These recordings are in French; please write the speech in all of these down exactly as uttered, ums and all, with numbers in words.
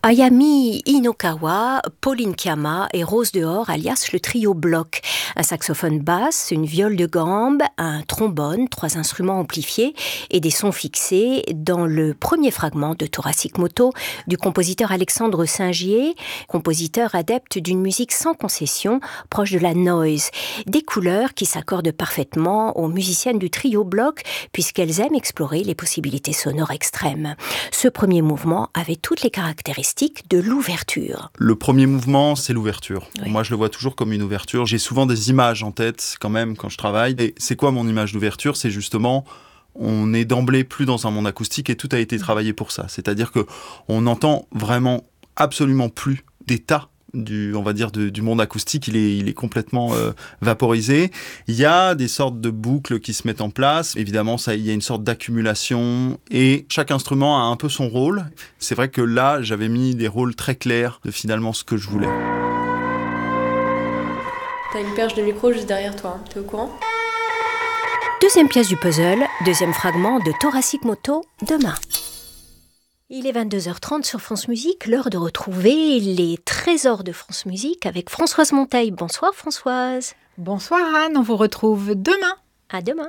Ayami Inokawa, Pauline Kiama et Rose Dehors, alias le trio bloc. Un saxophone basse, une viole de gambe, un trombone, trois instruments amplifiés et des sons fixés dans le premier fragment de Thoracic Moto du compositeur Alexandre Singier, compositeur adepte d'une musique sans concession, proche de la noise. Des couleurs qui s'accordent parfaitement aux musiciennes du trio bloc puisqu'elles aiment explorer les possibilités sonores extrêmes. Ce premier mouvement avait toutes les caractéristiques de l'ouverture. Le premier mouvement, c'est l'ouverture. Oui. Moi, je le vois toujours comme une ouverture. J'ai souvent des images en tête, quand même, quand je travaille. Et c'est quoi mon image d'ouverture ? C'est justement, on est d'emblée plus dans un monde acoustique et tout a été travaillé pour ça. C'est-à-dire que on n'entend vraiment absolument plus des tas du, on va dire, de, du monde acoustique, il est, il est complètement euh, vaporisé. Il y a des sortes de boucles qui se mettent en place. Évidemment, ça, il y a une sorte d'accumulation et chaque instrument a un peu son rôle. C'est vrai que là, j'avais mis des rôles très clairs de finalement ce que je voulais. T'as une perche de micro juste derrière toi, hein. T'es au courant ? Deuxième pièce du puzzle, deuxième fragment de Thoracic Moto, demain. Il est vingt-deux heures trente sur France Musique, l'heure de retrouver les trésors de France Musique avec Françoise Monteil. Bonsoir Françoise. Bonsoir Anne, on vous retrouve demain. À demain.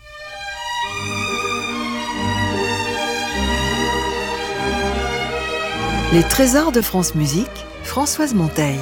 Les trésors de France Musique, Françoise Monteil.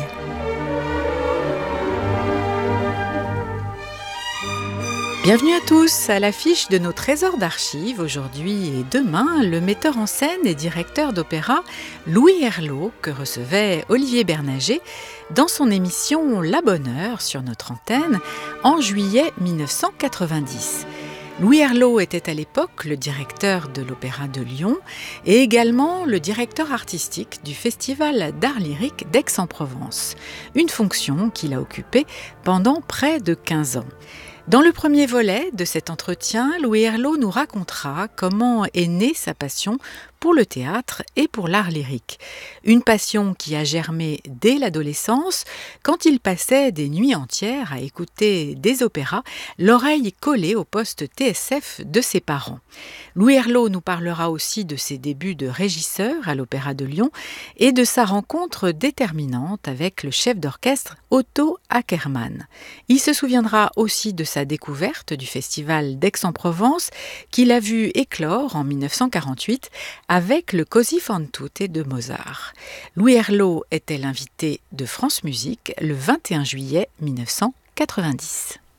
Bienvenue à tous à l'affiche de nos trésors d'archives. Aujourd'hui et demain, le metteur en scène et directeur d'opéra Louis Herlaut, que recevait Olivier Bernager dans son émission La Bonne Heure sur notre antenne en juillet dix-neuf cent quatre-vingt-dix. Louis Herlaut était à l'époque le directeur de l'Opéra de Lyon et également le directeur artistique du Festival d'art lyrique d'Aix-en-Provence, une fonction qu'il a occupée pendant près de quinze ans. Dans le premier volet de cet entretien, Louis Herlaut nous racontera comment est née sa passion pour le théâtre et pour l'art lyrique. Une passion qui a germé dès l'adolescence, quand il passait des nuits entières à écouter des opéras, l'oreille collée au poste T S F de ses parents. Louis Herlaut nous parlera aussi de ses débuts de régisseur à l'Opéra de Lyon et de sa rencontre déterminante avec le chef d'orchestre Otto Ackermann. Il se souviendra aussi de sa découverte du Festival d'Aix-en-Provence qu'il a vu éclore en dix-neuf cent quarante-huit avec le Così fan tutte de Mozart. Louis Herlaut était l'invité de France Musique le vingt et un juillet dix-neuf cent quatre-vingt-dix.